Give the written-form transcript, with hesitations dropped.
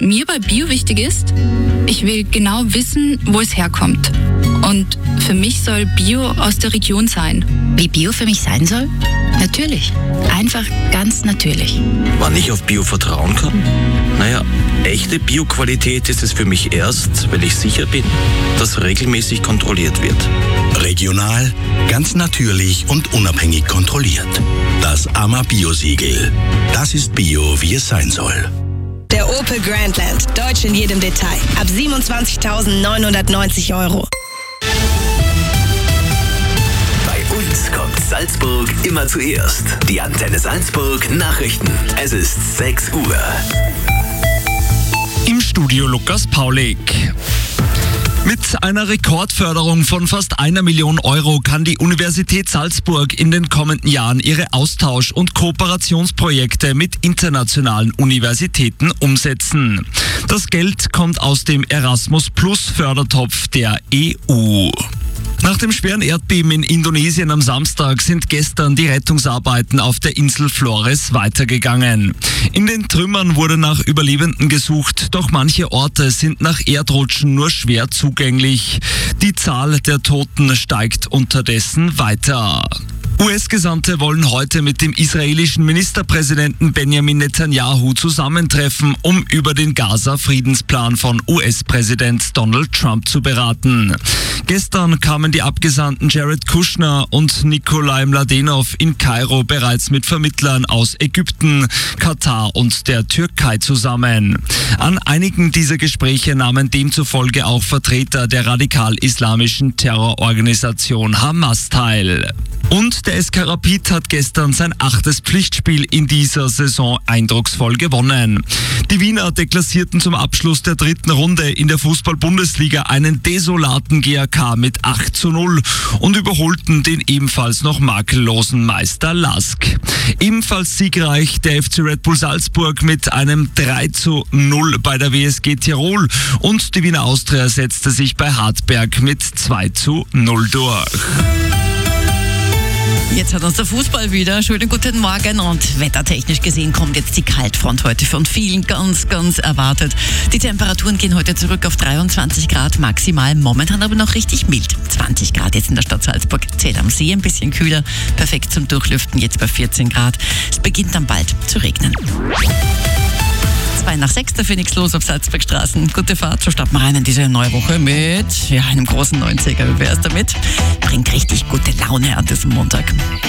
mir bei Bio wichtig ist, ich will genau wissen, wo es herkommt. Und für mich soll Bio aus der Region sein. Wie Bio für mich sein soll? Natürlich. Einfach ganz natürlich. Wann ich auf Bio vertrauen kann? Naja, echte Bio-Qualität ist es für mich erst, wenn ich sicher bin, dass regelmäßig kontrolliert wird. Regional, ganz natürlich und unabhängig kontrolliert. Das AMA Bio-Siegel. Das ist Bio, wie es sein soll. Der Opel Grandland. Deutsch in jedem Detail. Ab 27.990 €. Bei uns kommt Salzburg immer zuerst. Die Antenne Salzburg Nachrichten. Es ist 6 Uhr. Im Studio Lukas Paulik. Mit einer Rekordförderung von fast 1 Million € kann die Universität Salzburg in den kommenden Jahren ihre Austausch- und Kooperationsprojekte mit internationalen Universitäten umsetzen. Das Geld kommt aus dem Erasmus-Plus-Fördertopf der EU. Nach dem schweren Erdbeben in Indonesien am Samstag sind gestern die Rettungsarbeiten auf der Insel Flores weitergegangen. In den Trümmern wurde nach Überlebenden gesucht, doch manche Orte sind nach Erdrutschen nur schwer zugänglich. Die Zahl der Toten steigt unterdessen weiter. US-Gesandte wollen heute mit dem israelischen Ministerpräsidenten Benjamin Netanyahu zusammentreffen, um über den Gaza-Friedensplan von US-Präsident Donald Trump zu beraten. Gestern kamen die Abgesandten Jared Kushner und Nikolai Mladenov in Kairo bereits mit Vermittlern aus Ägypten, Katar und der Türkei zusammen. An einigen dieser Gespräche nahmen demzufolge auch Vertreter der radikal-islamischen Terrororganisation Hamas teil. Und der SK Rapid hat gestern sein 8. Pflichtspiel in dieser Saison eindrucksvoll gewonnen. Die Wiener deklassierten zum Abschluss der 3. Runde in der Fußball-Bundesliga einen desolaten GAK mit 8:0 und überholten den ebenfalls noch makellosen Meister LASK. Ebenfalls siegreich der FC Red Bull Salzburg mit einem 3:0 bei der WSG Tirol und die Wiener Austria setzte sich bei Hartberg mit 2:0 durch. Jetzt hat uns der Fußball wieder. Schönen guten Morgen und wettertechnisch gesehen kommt jetzt die Kaltfront heute von vielen ganz erwartet. Die Temperaturen gehen heute zurück auf 23 Grad maximal, momentan aber noch richtig mild. 20 Grad jetzt in der Stadt Salzburg, zählt am See ein bisschen kühler, perfekt zum Durchlüften, jetzt bei 14 Grad. Es beginnt dann bald zu regnen. 5:55, dafür nichts los auf Salzburgstraßen. Gute Fahrt, so starten wir rein in diese neue Woche mit einem großen 90er. Wie wär's damit? Bringt richtig gute Laune an diesem Montag.